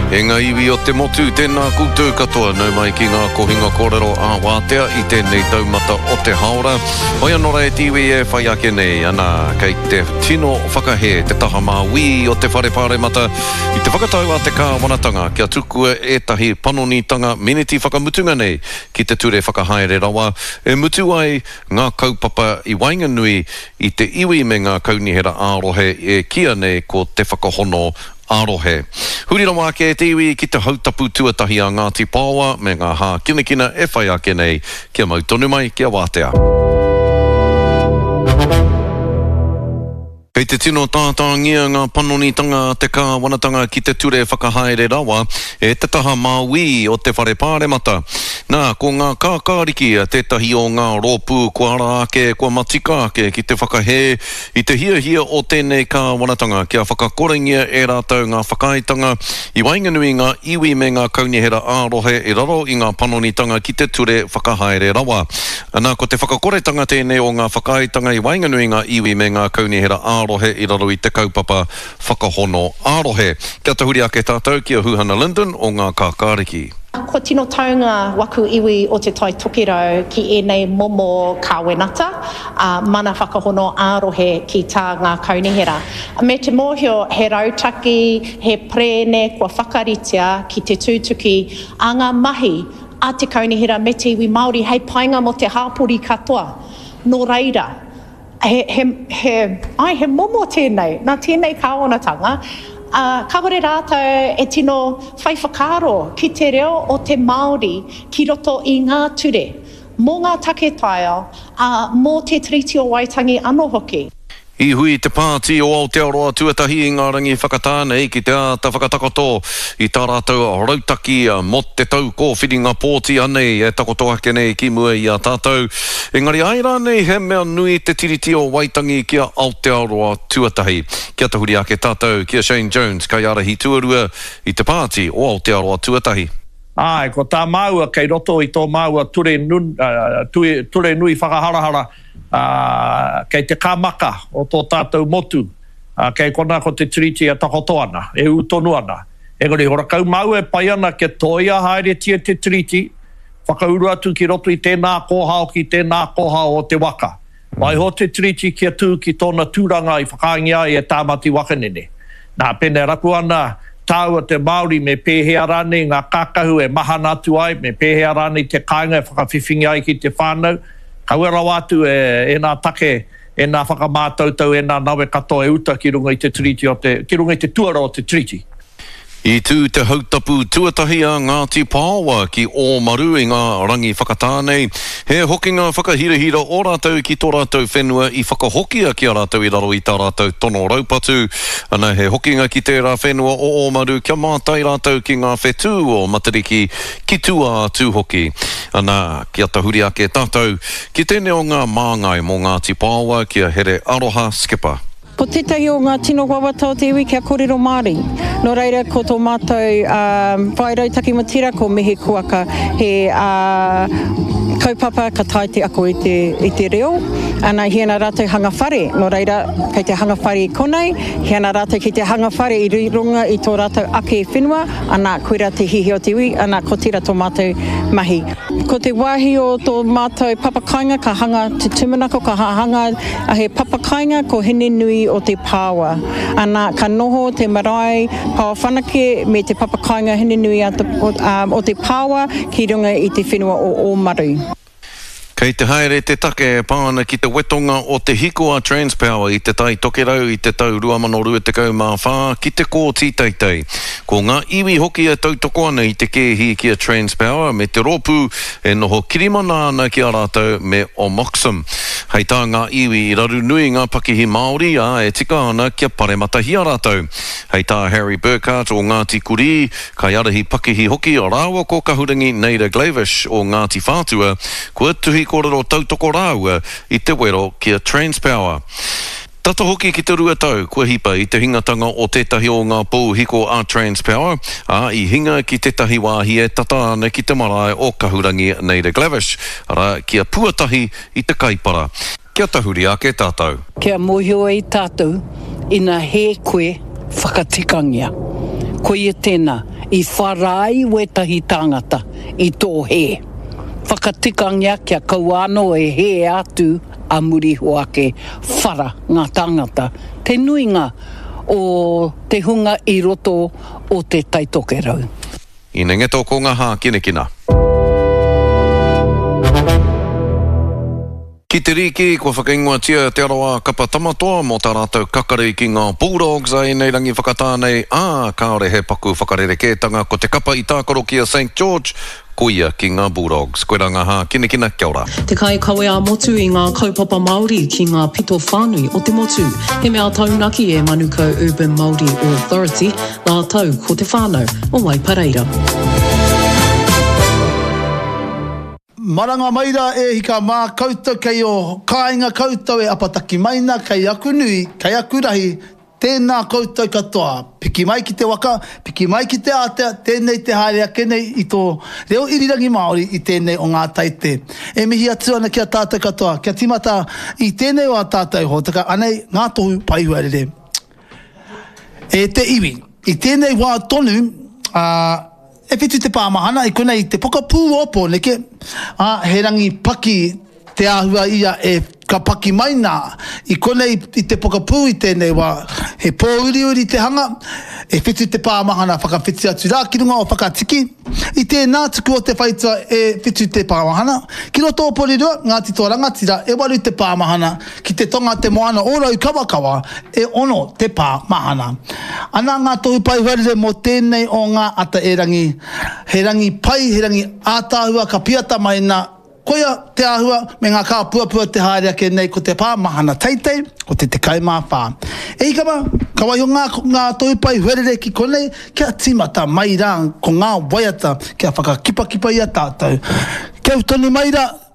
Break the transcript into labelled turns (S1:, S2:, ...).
S1: E ngā iwi o te motu, tēnā koutou katoa, nau mai ki ngā kohinga kōrero a Wātea i tēnei taumata o te haora. Hoi anō rei tiwi e whai ake nei, ana kei te tino whakahe, te taha māwi o te wharepare mata, i te whakatau a te kāwanatanga, kia tukua etahi panonitanga miniti whakamutunga nei, ki te ture whakahaere rawa, e mutu ai ngā kaupapa i Wainganui i te iwi me ngā kaunihera ārohe e kia nei ko te whakahono ārohe. Hurira wā ke te iwi ki te hautapu tuatahi a Ngāti Pāwa me ngā hā kinakina e whai ake nei, kia mau tonu mai, kia Wātea. Kei te tino tātāngia ngā panonitanga te kāwanatanga ki te ture whakahaere rawa e te taha māwi o te wharepāre mata. Nā, ko ngā kākāriki tētahi o ngā rōpū kua ara ake, kua matika ake ki te whakahe i te hia o tēnei kāwanatanga kia whakakorengia e rātou ngā whakaitanga i Wainganui ngā iwi me ngā kaunihera ārohe i raro i ngā panonitanga ki te ture whakahaere rawa. Nā, ko te whakakoretanga tēnei o ngā whakaitanga i Wainganui ngā iwi me ngā kaunihera ārohe i raro i te kaupapa whakahono ārohe. Kia tahuri ake tātou kia Huhana Linden o ngā kākāriki.
S2: Ko tino taunga waku iwi o te tai tokirau ki enei momo kāwenata, mana whakahono ārohe ki tā ngā kaunihera. Me te mōhio he rautaki, he prene kua whakaritia ki te tūtuki a ngā mahi a te kaunihera me te iwi Māori hei painga mo te hāpori katoa. Nō reira, he momo tēnei, nā tēnei kāwanatanga, kāore rātou e tino whai whakaro ki te reo o te Māori ki roto i ngā ture, mō ngā take taio, mō te triti o Waitangi anō hoki.
S1: I hui te pāti o Aotearoa tuatahi i ngā rangi whakatānei ki te āta whakatakoto i tā rātou rautaki mo te tau ko whiringa pōti anei e takoto ake nei ki mua i a tātou. Engari aira nei he mea nui te tiriti o Waitangi kia Aotearoa tuatahi. Kia tahuri ake tātou, kia Shane Jones, kai arahi tuarua i te pāti o Aotearoa tuatahi.
S3: Ai, ko tā maua kei roto i tō maua ture nui whakaharahara kei te kāmaka o tō tātou motu, kei kona ko te tiriti a takoto ana, e utonu ana. Engari, hora kau maua e pai ana ke toia haere tia te tiriti, whakauru atu ki roto i tēnā kōhao ki tēnā kōhao o te waka. Mai ho te tiriti kia tū ki tōna tūranga i whakaangia i e tāmati wakanene. Nā pene raku ana, tāua te Māori me pēhea rane, ngā kākahu e mahana atu ai, me pēhea rane te kāinga e whakawhiwhingi ai ki te whānau. Kauera wātu e nā take, e nā whakamātautau, e nā nawe katoa e uta ki runga i te triti ki runga i te tuara o te triti.
S1: I tū te hautapu tuatahi a Ngāti Pāwa ki Omaru i ngā rangi whakatānei. He hokinga whakahirahira o rātou ki tō rātou whenua i whakahokia ki a rātou i raro i tā rātou tono raupatu. Ana he hokinga ki tērā whenua o Omaru kia mātai rātou ki ngā whetū o Matariki ki tua atu hoki. Ana kia tahuri ake tātou ki tēne o ngā māngai mō Ngāti Pāwa kia here aroha Skipper.
S4: Ko tētahi o ngā tino wawata o te iwi kia kōrero Māori. Nō reira, ko tō mātou whairautaki matira ko mihi kuaka he kaupapa ka tai te ako i te reo. Ana hiana rātou hanga whare. Nō reira, kei te hanga whare i konei, hiana rātou ki te hanga whare i runga i tō rātou ake i whenua, ana koera te hihi o te iwi, ana ko tira tō mātou mahi. Ko te wāhi o tō mātou papakainga, ka hanga te tumanako, ka hanga a he papakainga, ko hene nui o te pāwa. Ana ka noho te marae pāwa whanake me te papakainga hene nui o te pāwa ki runga i te whenua o Omaru.
S1: Kei te haere te take pāna ki te wetonga o te hikoa Transpower i te tai tokerau i te tau 2024 ki te kō tīteitei. Ko ngā iwi hoki e tautoko ana i te kēhi ki a Transpower me te rōpū e noho kirimana ana ki a rātou me o Moxham. Hei tā ngā iwi i raru nui ngā pakihi Māori e tika ana kia parematahi a rātou. Hei tā Harry Burkhardt o Ngāti Kuri, kai arahi pakihi hoki o rāua ko kahurangi Neida Glavish o Ngāti Whātua, kua tuhi kōrero tautoko rāua i te wero kia Transpower. Tata hoki ki te rua tau, kua hipa i te hingatanga o tētahi o ngā pō hiko a Transpower, i hinga ki tētahi wāhi e tata ana ki te marae o kahurangi Neida Glavish, ara kia puatahi i te kaipara. Kia tahuri ake tātou.
S5: Kia mōhio i tātou, ina he koe whakatikangia. Ko ia tēnā, I wharai wetahi tangata I tō he. Whakatikanga kia kauano e he atu a muri hoake whara ngā tangata. Te nuinga o te hunga I roto o te taitokerau.
S1: I nenge tō ko ngā hā kinekina. Ki te riki, kua whakaingoatia te aroa kapa tamatoa mo tā rātou kakare ki ngā Bulldogs ai nei rangi whakatānei kāore he paku whakarere-kētanga ko te kapa I tākoro ki a St. George, kuia ki ngā Bulldogs. Koe rā ngā hā kinekina, kia ora.
S6: Te kai kawe a motu I ngā kaupapa Māori ki ngā pito whānui o te motu. He mea taunaki e Manuka Urban Māori Authority, nā tau ko te whānau o Waipareira.
S7: Maranga maira e hika mā koutou kei o kāinga koutou e apataki maina kei aku nui, kei aku rahi, tēnā koutou katoa. Piki mai ki te waka, piki mai ki te atea, tēnei te haere ake nei I tō reo irirangi Māori I tēnei o ngā taite. E mihi atu ana kia tātou katoa, kia timata I tēnei o a tātou ho, taka anei ngā tohu paihuarere. E te iwi, I tēnei wā tonu, e whitu te pāmahana I konei te pokapū opo neke he rangi paki te āhua ia e ka paki maina I konei I te pokapū I tēnei wā he pōuriuri te hanga e whitu te pāmahana whakawhiti atu rā ki runga o whakatiki I tēnā tuku o te whaitua e whitu te pāmahana ki roto o porirua ngā tito rangatira e waru te pāmahana ki te tonga te moana o rau kawakawa e ono te pāmahana ana ngā tohu paihuarere mo tēnei o ngā ata e rangi he rangi pai, he rangi ātāhua ka piata maina koia te āhua me ngā kā puapua te haere ake nei ko te pāmahana teitei ko te kaimā whā. E ikama, ka wai o ngā tohupai huerere ki konei kia timata mai rā ko ngā waiata kia whakakipakipa ia tātou. Kia utoni mai rā